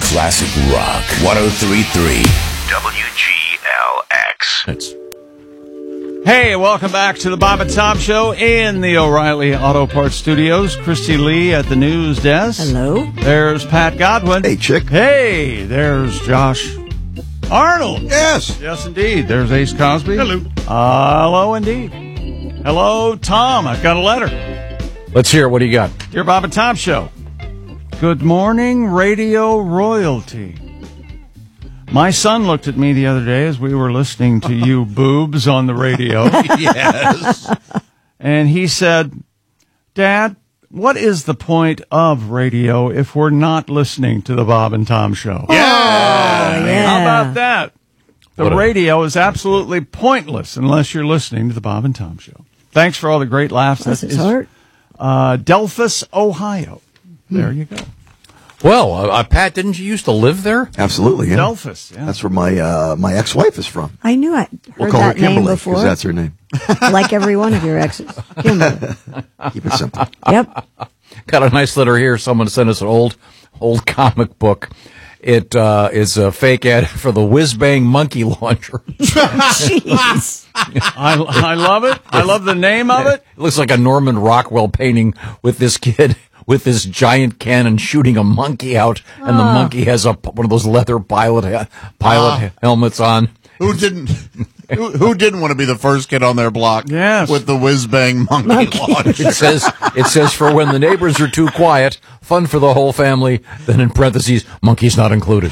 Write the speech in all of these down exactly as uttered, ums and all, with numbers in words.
classic rock. one oh three point three W G L X. It's Hey, welcome back to the Bob and Tom Show in the O'Reilly Auto Parts Studios. Christy Lee at the news desk. Hello. There's Pat Godwin. Hey, chick. Hey, there's Josh Arnold. Yes. Yes, indeed. There's Ace Cosby. Hello. Uh, hello, indeed. Hello, Tom. I've got a letter. Let's hear it. What do you got? Dear Bob and Tom Show. Good morning, radio royalty. My son looked at me the other day as we were listening to you boobs on the radio. Yes. And he said, Dad, what is the point of radio if we're not listening to the Bob and Tom Show? Yeah. Oh, yeah. How about that? The What a- radio is absolutely pointless unless you're listening to the Bob and Tom Show. Thanks for all the great laughs. Bless That his is, heart. uh, Delphus, Ohio. There you go. Well, uh, uh, Pat, didn't you used to live there? Absolutely, yeah. Delphus, yeah. That's where my uh, my ex-wife is from. I knew I heard We'll call her that name Kimberly before. because that's her name. Like every one of your exes. Kimberly. Keep it simple. Yep. Got a nice letter here. Someone sent us an old, old comic book. It uh, is a fake ad for the Whiz Bang Monkey Launcher. Jeez. I, I love it. I love the name of it. It looks like a Norman Rockwell painting with this kid with this giant cannon shooting a monkey out, and the monkey has a one of those leather pilot pilot Ah. helmets on. Who didn't? Who, who didn't want to be the first kid on their block? Yes. With the whiz bang monkey launcher. It says it says for when the neighbors are too quiet, fun for the whole family. Then in parentheses, monkeys not included.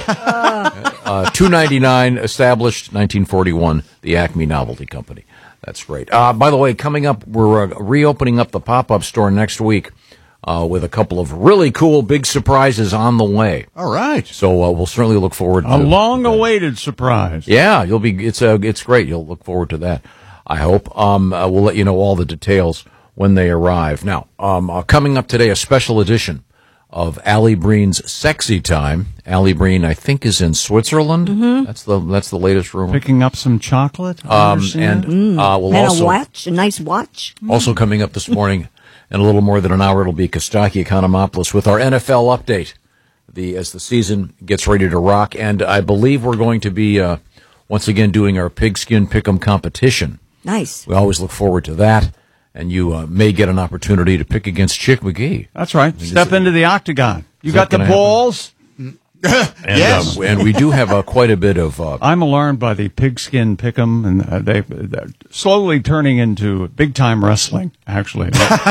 Uh, two ninety nine, established nineteen forty one, the Acme Novelty Company. That's great. Uh, by the way, coming up, we're uh, reopening up the pop up store next week uh, with a couple of really cool big surprises on the way. All right. So uh, we'll certainly look forward to A long-awaited surprise. Yeah, you'll be. It's uh, it's great. You'll look forward to that. I hope. Um, uh, we'll let you know all the details when they arrive. Now, um, uh, coming up today, a special edition of Allie Breen's Sexy Time. Allie Breen, I think, is in Switzerland. Mm-hmm. That's the that's the latest rumor. Picking up some chocolate. I Um, understand. and uh, we'll And also a watch, a nice watch. also coming up this morning in a little more than an hour. It'll be Kostaki Economopoulos with our N F L update. The as the season gets ready to rock, and I believe we're going to be uh, once again doing our pigskin pick'em competition. Nice. We always look forward to that, and you uh, may get an opportunity to pick against Chick McGee. That's right. Step into the octagon. You Is got that the gonna balls. And, Yes. um, and we do have uh, quite a bit of. Uh, I'm alarmed by the pigskin pick'em, and uh, they, they're slowly turning into big-time wrestling, actually.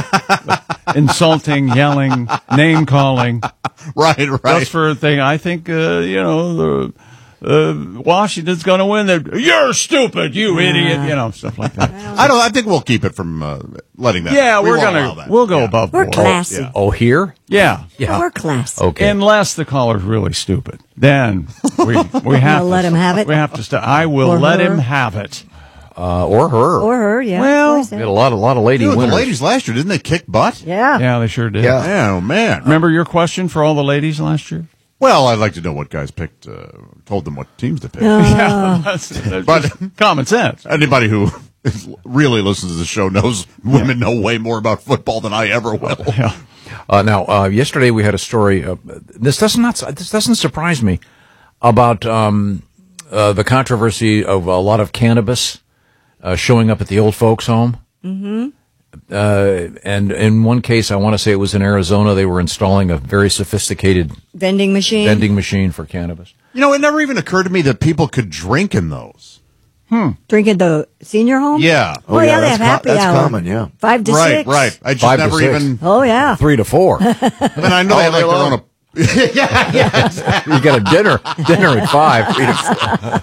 Insulting, yelling, name-calling. Right, right. Just for a thing. I think, uh, you know, the, uh, Washington's going to win. They're, You're stupid, you idiot. You know, stuff like that. I don't. I think we'll keep it from uh, letting that. Yeah, we we're won't going allow to, that. we'll go Yeah. above We're board. classy. yeah. oh, here? Yeah. Yeah. We're classy. Okay. Unless the caller's really stupid. Then we, we have You'll to let him have it? We have to stop. I will Or let her? him have it. Uh, or her. Or her, yeah. Well, Voice it. we had a lot, a lot of lady Dude, the winners. ladies last year didn't they kick butt? Yeah. Yeah, they sure did. Yeah. Yeah, oh man. Remember your question for all the ladies last year? Well, I'd like to know what guys picked. Uh, told them what teams to pick. Yeah, that's, that's But- just common sense. Anybody who is, really listens to the show knows women know way more about football than I ever will. Yeah. Uh, now, uh, yesterday we had a story. Uh, this does not. This doesn't surprise me about um, uh, the controversy of a lot of cannabis uh, showing up at the old folks' home. Mm-hmm. Uh, and in one case, I want to say it was in Arizona. They were installing a very sophisticated Vending machine. vending machine for cannabis. You know, it never even occurred to me that people could drink in those. Drink at the senior home? Yeah. Oh, yeah, they that's have happy co- that's hour. common, yeah. Five to right, six. right. I just Five to never six. even. Oh, yeah. Three to four. you And I know they have like their own. ap- yeah, yeah. got a dinner, dinner at five. Three to four.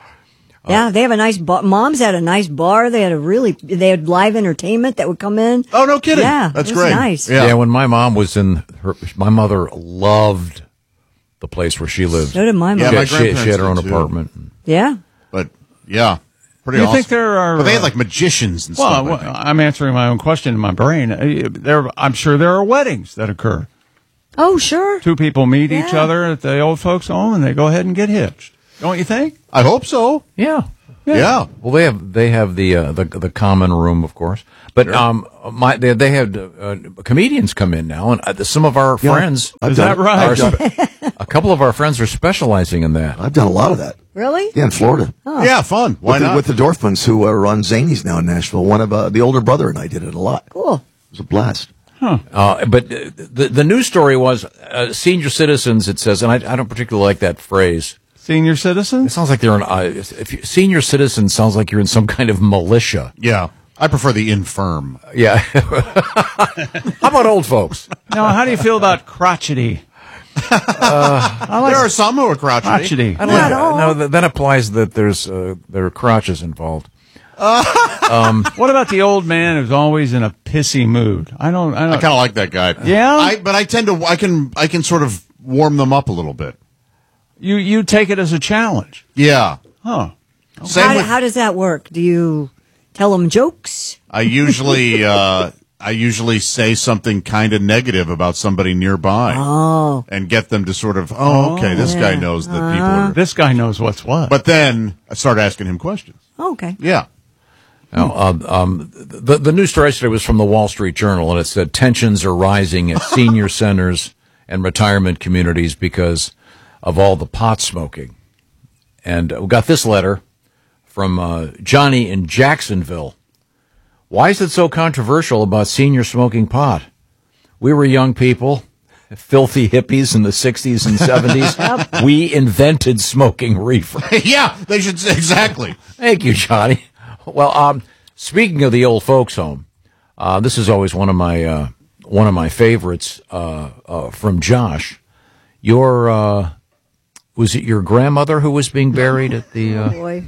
Yeah, they have a nice bar. Mom's had a nice bar. They had a really, they had live entertainment that would come in. Oh, no kidding. Yeah, That's it was great. nice. Yeah. Yeah, when my mom was in her, my mother loved the place where she lived. So did my mom. Yeah, She, my had- she, she had her own grandparents did, too. apartment. Yeah. But yeah, pretty You awesome. think there are? But they had uh, like magicians and Well, stuff. well, I think. I'm answering my own question in my brain. Uh, There, I'm sure there are weddings that occur. Oh, sure. Two people meet each Yeah. other at the old folks' home, and they go ahead and get hitched. Don't you think? I hope so. Yeah. Yeah. Well, they have they have the uh, the the common room, of course, but um, my they they had uh, comedians come in now, and uh, some of our friends. Is that right? Are, spe- A couple of our friends are specializing in that. I've done a lot of that. Really? Yeah, in Florida. Yeah, fun. Why with, the, not? with the Dorfmans, who uh, run Zanies now in Nashville. One of uh, the older brother and I did it a lot. Cool. It was a blast. Uh, but uh, the the news story was uh, senior citizens. It says, and I, I don't particularly like that phrase. Senior It citizens? sounds like they're an uh, if you, senior citizen sounds like you're in some kind of militia. Yeah. I prefer the infirm. Yeah. How about old folks? Now, how do you feel about crotchety? There are some who are crotchety. Crotchety. I don't Not like, all. no, that, that applies that there's uh, there are crotches involved. What about the old man who's always in a pissy mood? I don't. I I don't. kind of like that guy. Yeah? I, but I tend to, I can, I can sort of warm them up a little bit. you you take it as a challenge, Yeah. huh? Same How, with, how does that work? Do you tell them jokes? I usually, uh, I usually say something kind of negative about somebody nearby. Oh. And get them to sort of, oh, okay, this guy yeah. knows that people are. This guy knows what's what. But then I start asking him questions. Okay. Yeah. Now, um, um, the the news story yesterday was from the Wall Street Journal, and it said tensions are rising at senior centers and retirement communities because of all the pot smoking. And we got this letter from uh, Johnny in Jacksonville. Why is it so controversial about senior smoking pot? We were young people, filthy hippies in the sixties and seventies. We invented smoking reefer. Yeah, they should say exactly. Thank you, Johnny. Well, um, speaking of the old folks' home, uh, this is always one of my uh, one of my favorites uh, uh, from Josh. Your uh, was it your grandmother who was being buried at the? Uh, Boy.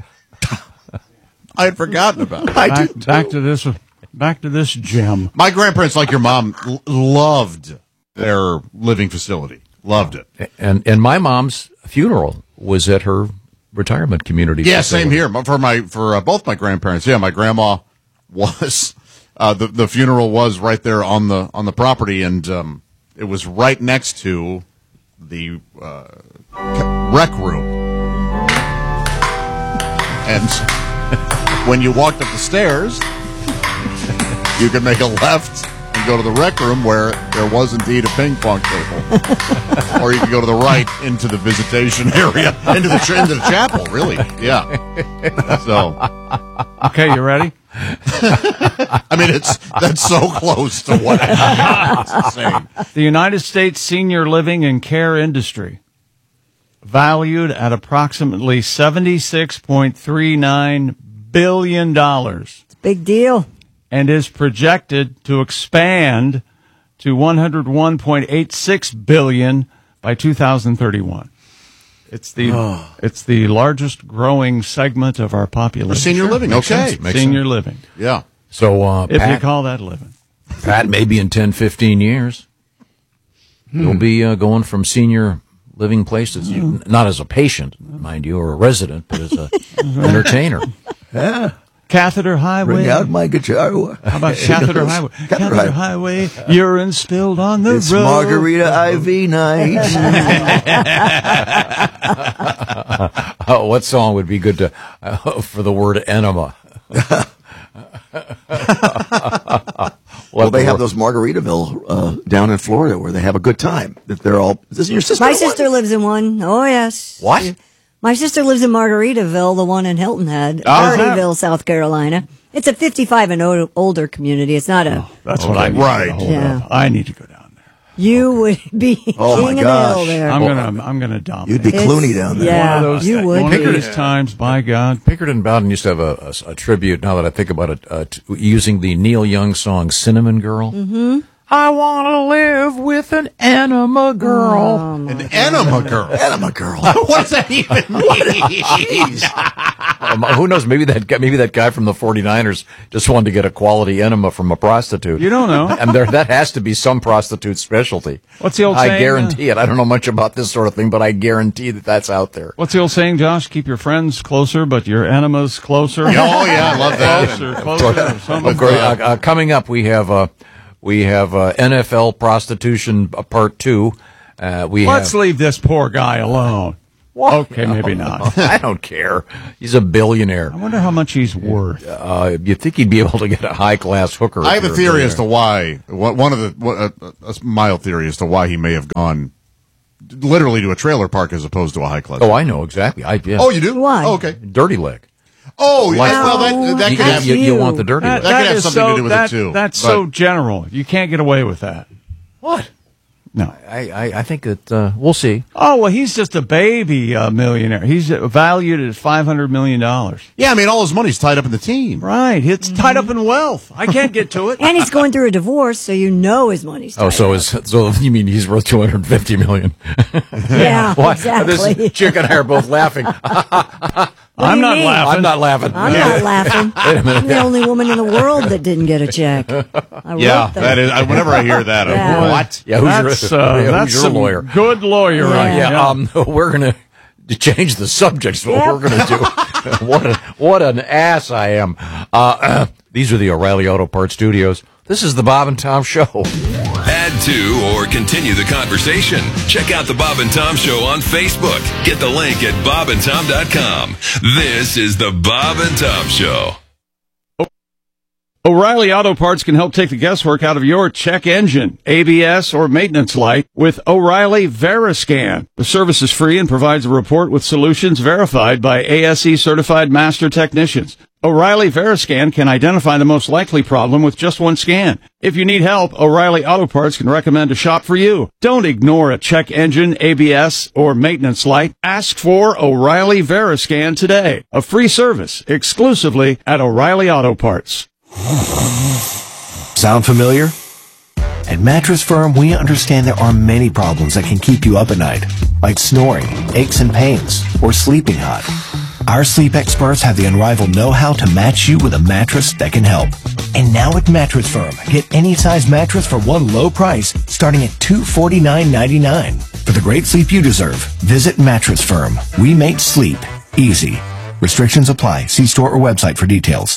I had forgotten about it. back, back to this. Back to this gem. My grandparents, like your mom, l- loved their living facility. Loved it. and and my mom's funeral was at her retirement community. Yeah, facility. same here. For my for uh, both my grandparents. Yeah, my grandma was uh, the the funeral was right there on the on the property, and um, it was right next to the uh, rec room. And when you walked up the stairs, you could make a left and go to the rec room where there was indeed a ping pong table. Or you could go to the right into the visitation area, into the, ch- into the chapel, really. Yeah. So, Okay, you ready? I mean, it's that's so close to what I mean. It's insane. The United States senior living and care industry, valued at approximately seventy-six point three nine billion dollars, Big deal. and is projected to expand to one hundred one point eight six billion dollars by two thousand thirty-one. It's the it's the largest growing segment of our population. For senior living, Makes okay. sense. Makes Senior living, Yeah. So, uh, if you Pat, call that living. Pat, maybe in ten, fifteen years, you'll be uh, going from senior living places, you, not as a patient, mind you, or a resident, but as a entertainer. Yeah. Catheter Highway. Bring out my guitar. How about Catheter Highway? Catheter Catheter Highway. Highway, urine spilled on the It's road. Margarita I V night. Oh, what song would be good to uh, for the word enema? Well, they have those Margaritaville uh, down in Florida where they have a good time. That they're all. Isn't your sister? My one? sister lives in one. Oh, yes. What? My sister lives in Margaritaville, the one in Hilton Head, Oh, is that- Margaritaville, South Carolina. It's a fifty-five and o- older community. It's not a. That's what I need Right. to get a hold Yeah. of. I need to go down there. You would be Oh, king my of the gosh. hill there. I'm gonna I'm gonna dominate. You'd be It's- Clooney down there. Yeah, One of those, you would one be. of these times, by God. Pinkerton Bowden used to have a, a, a tribute, now that I think about it, uh, to, using the Neil Young song Cinnamon Girl. Mm-hmm. I want to live with an enema girl. An enema girl. Enema girl. What does that even mean? Um, who knows? Maybe that guy, maybe that guy from the forty-niners just wanted to get a quality enema from a prostitute. You don't know. And there, that has to be some prostitute's specialty. What's the old I saying? guarantee it. I don't know much about this sort of thing, but I guarantee that that's out there. What's the old saying, Josh? Keep your friends closer, but your enemas closer. Oh, yeah, I love that. Closer, closer. Something Of course, uh, uh, coming up, we have uh, we have uh, N F L prostitution uh, part two. Uh, we Let's have, leave this poor guy alone. Okay, maybe not. I don't care. He's a billionaire. I wonder how much he's worth. Uh, you'd think he'd be able to get a high class hooker. I if have a you're theory as to billionaire. why. One one of the what, a, a mild theory as to why he may have gone literally to a trailer park as opposed to a high class. Oh, I know exactly. I yeah. Oh, you do? Why? Oh, okay. Dirty Leg. Oh, Like- yeah, well, that, that You, could have you, you want the dirty That, leg. That could that have is something so, to do with that, it, too. That's But- so general. You can't get away with that. What? No. I, I, I think that uh, we'll see. Oh, well, he's just a baby uh, millionaire. He's valued at five hundred million dollars. Yeah, I mean, all his money's tied up in the team. Right. It's tied up in wealth. I can't get to it. And he's going through a divorce, so you know his money's tied Oh, so up. is so you mean he's worth two hundred fifty million? Yeah, Why? exactly. This chick and I are both laughing. What do I'm you not mean? laughing. I'm not laughing. I'm not laughing. I'm the only woman in the world that didn't get a check. I Yeah, wrote them. that is. I, whenever I hear that, I'm, Yeah. what? Yeah, who's That's, your, uh, yeah, that's who's your some lawyer? good lawyering. Yeah. Yeah, um, we're gonna to change the subject. Is what Yep. we're gonna do. what a, what an ass I am. Uh, uh, these are the O'Reilly Auto Parts Studios. This is the Bob and Tom Show. Add to or continue the conversation. Check out the Bob and Tom Show on Facebook. Get the link at bob and tom dot com. This is the Bob and Tom Show. O'Reilly Auto Parts can help take the guesswork out of your check engine, A B S, or maintenance light with O'Reilly Veriscan. The service is free and provides a report with solutions verified by A S E certified master technicians. O'Reilly Veriscan can identify the most likely problem with just one scan. If you need help, O'Reilly Auto Parts can recommend a shop for you. Don't ignore a check engine, A B S, or maintenance light. Ask for O'Reilly Veriscan today. A free service exclusively at O'Reilly Auto Parts. Sound familiar? At Mattress Firm, we understand there are many problems that can keep you up at night, like snoring, aches and pains, or sleeping hot. Our sleep experts have the unrivaled know-how to match you with a mattress that can help. And now at Mattress Firm, get any size mattress for one low price, starting at two hundred forty-nine ninety-nine. For the great sleep you deserve, visit Mattress Firm. We make sleep easy. Restrictions apply. See store or website for details.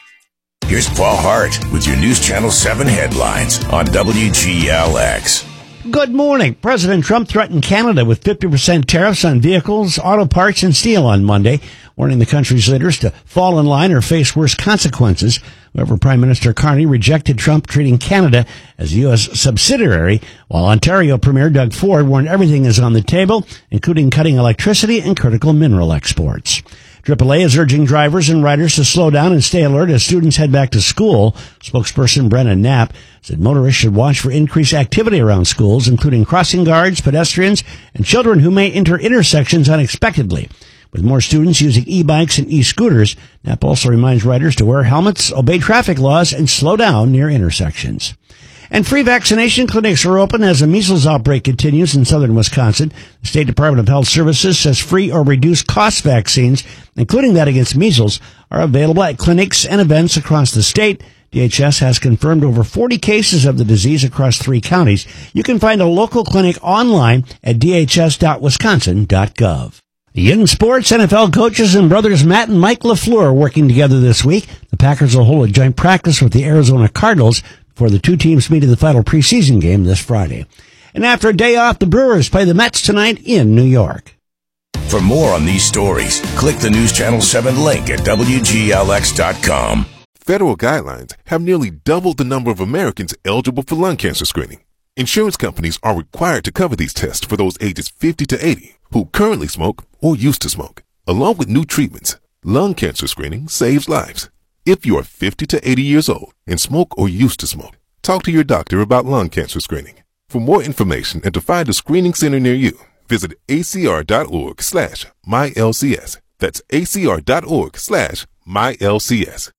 Here's Paul Hart with your News Channel seven headlines on W G L X. Good morning. President Trump threatened Canada with fifty percent tariffs on vehicles, auto parts, and steel on Monday, warning the country's leaders to fall in line or face worse consequences. However, Prime Minister Carney rejected Trump treating Canada as a U S subsidiary, while Ontario Premier Doug Ford warned everything is on the table, including cutting electricity and critical mineral exports. triple A is urging drivers and riders to slow down and stay alert as students head back to school. Spokesperson Brennan Knapp said motorists should watch for increased activity around schools, including crossing guards, pedestrians, and children who may enter intersections unexpectedly. With more students using e-bikes and e-scooters, Knapp also reminds riders to wear helmets, obey traffic laws, and slow down near intersections. And free vaccination clinics are open as a measles outbreak continues in southern Wisconsin. The State Department of Health Services says free or reduced cost vaccines, including that against measles, are available at clinics and events across the state. D H S has confirmed over forty cases of the disease across three counties. You can find a local clinic online at d h s dot wisconsin dot gov. In sports, N F L coaches and brothers Matt and Mike LaFleur are working together this week. The Packers will hold a joint practice with the Arizona Cardinals before the two teams meet in the final preseason game this Friday. And after a day off, the Brewers play the Mets tonight in New York. For more on these stories, click the News Channel seven link at W G L X dot com. Federal guidelines have nearly doubled the number of Americans eligible for lung cancer screening. Insurance companies are required to cover these tests for those ages fifty to eighty who currently smoke or used to smoke. Along with new treatments, lung cancer screening saves lives. If you are fifty to eighty years old and smoke or used to smoke, talk to your doctor about lung cancer screening. For more information and to find a screening center near you, visit acr.org slash MyLCS. That's acr.org slash MyLCS.